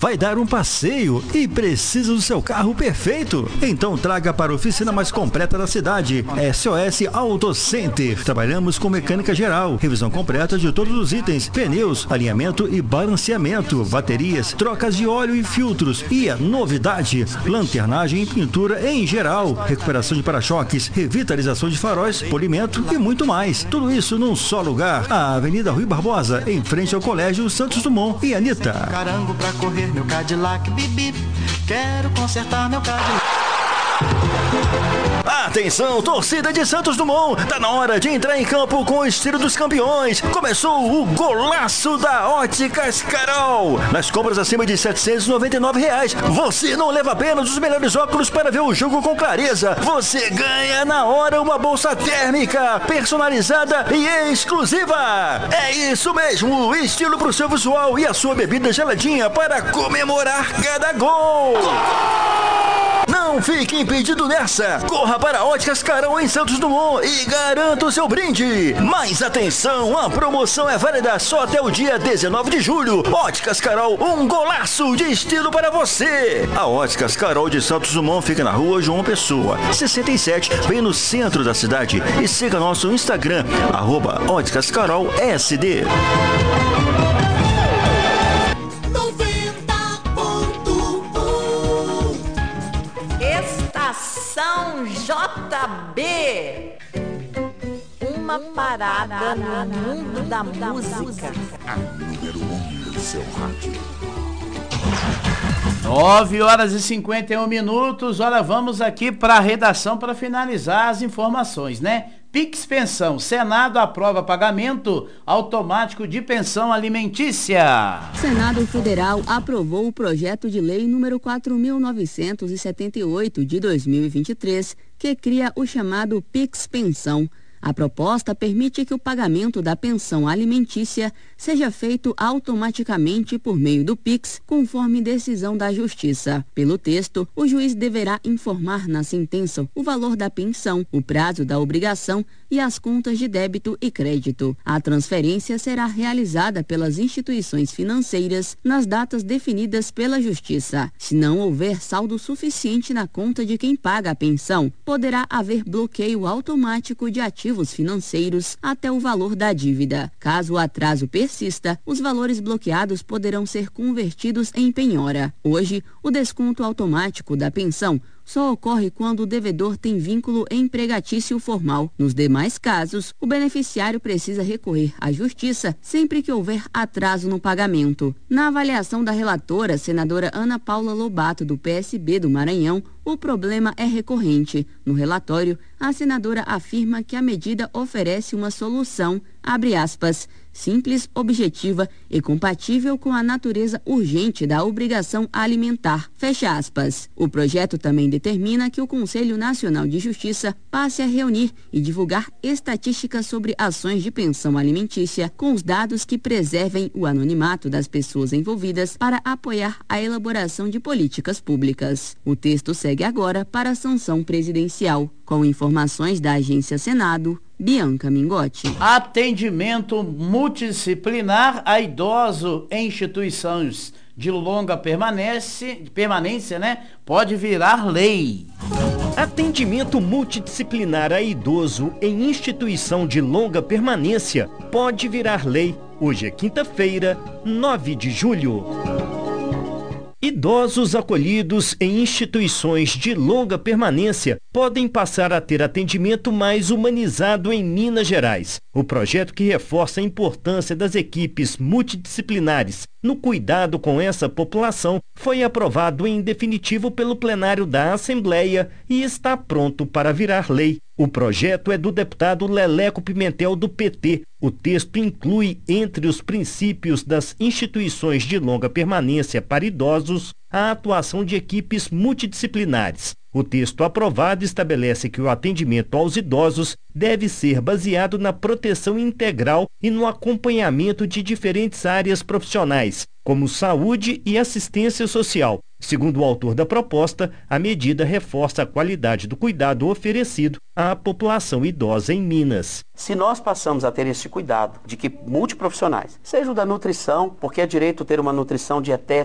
vai dar um passeio e precisa do seu carro perfeito? Então traga para a oficina mais completa da cidade, SOS Auto Center. Trabalhamos com mecânica geral, revisão completa de todos os itens, pneus, alinhamento e balanceamento, baterias, trocas de óleo e filtros. E a novidade, lanternagem e pintura em geral, recuperação de para-choques, revitalização de faróis, polimento e muito mais. Tudo isso num só lugar. A Avenida Rui Barbosa, em frente ao Colégio Santos Dumont. E Anitta. Carango pra correr meu Cadillac, bibi. Quero consertar meu Cadillac. Atenção, torcida de Santos Dumont, tá na hora de entrar em campo com o estilo dos campeões. Começou o golaço da Óticas Carol. Nas compras acima de R$ 799, você não leva apenas os melhores óculos para ver o jogo com clareza. Você ganha na hora uma bolsa térmica, personalizada e exclusiva. É isso mesmo, estilo pro seu visual e a sua bebida geladinha para comemorar cada gol. Não fique impedido nessa. Corra para Óticas Carol em Santos Dumont e garanta o seu brinde. Mas atenção, a promoção é válida só até o dia 19 de julho. Óticas Carol, um golaço de estilo para você. A Óticas Carol de Santos Dumont fica na rua João Pessoa, 67, bem no centro da cidade. E siga nosso Instagram, @óticascarolsd. Estação JB, uma parada no mundo da música. A número 1 do seu rádio. 9h51. Olha, vamos aqui para a redação para finalizar as informações, né? Pix Pensão, Senado aprova pagamento automático de pensão alimentícia. Senado Federal aprovou o projeto de lei número 4.978 de 2023, que cria o chamado Pix Pensão. A proposta permite que o pagamento da pensão alimentícia seja feito automaticamente por meio do Pix, conforme decisão da Justiça. Pelo texto, o juiz deverá informar na sentença o valor da pensão, o prazo da obrigação e as contas de débito e crédito. A transferência será realizada pelas instituições financeiras nas datas definidas pela Justiça. Se não houver saldo suficiente na conta de quem paga a pensão, poderá haver bloqueio automático de ativos financeiros até o valor da dívida. Caso o atraso persista, os valores bloqueados poderão ser convertidos em penhora. Hoje, o desconto automático da pensão só ocorre quando o devedor tem vínculo empregatício formal. Nos demais casos, o beneficiário precisa recorrer à Justiça sempre que houver atraso no pagamento. Na avaliação da relatora, senadora Ana Paula Lobato, do PSB do Maranhão, o problema é recorrente. No relatório, a senadora afirma que a medida oferece uma solução, abre aspas, simples, objetiva e compatível com a natureza urgente da obrigação alimentar, fecha aspas. O projeto também determina que o Conselho Nacional de Justiça passe a reunir e divulgar estatísticas sobre ações de pensão alimentícia com os dados que preservem o anonimato das pessoas envolvidas para apoiar a elaboração de políticas públicas. O texto segue agora para a sanção presidencial. Com informações da Agência Senado, Bianca Mingotti. Atendimento multidisciplinar a idoso em instituições de longa permanência, né? Pode virar lei. Atendimento multidisciplinar a idoso em instituição de longa permanência pode virar lei. Hoje é quinta-feira, 9 de julho. Idosos acolhidos em instituições de longa permanência podem passar a ter atendimento mais humanizado em Minas Gerais. O projeto que reforça a importância das equipes multidisciplinares no cuidado com essa população foi aprovado em definitivo pelo plenário da Assembleia e está pronto para virar lei. O projeto é do deputado Leleco Pimentel, do PT. O texto inclui, entre os princípios das instituições de longa permanência para idosos, a atuação de equipes multidisciplinares. O texto aprovado estabelece que o atendimento aos idosos deve ser baseado na proteção integral e no acompanhamento de diferentes áreas profissionais, como saúde e assistência social. Segundo o autor da proposta, a medida reforça a qualidade do cuidado oferecido à população idosa em Minas. Se nós passamos a ter esse cuidado de que multiprofissionais, seja o da nutrição, porque é direito ter uma nutrição dietética